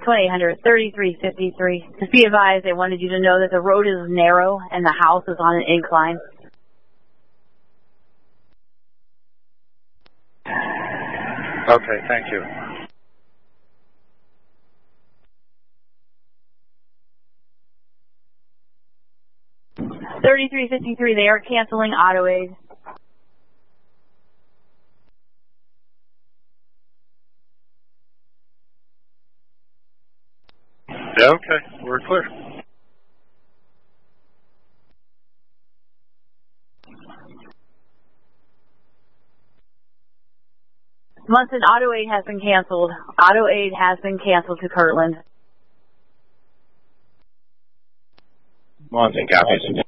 2800 3353. Just be advised, they wanted you to know that the road is narrow and the house is on an incline. Okay, thank you. $33.53, they are canceling auto aid. Yeah, okay, we're clear. Munson, auto aid has been canceled. Auto aid has been canceled to Kirtland. Munson, copies.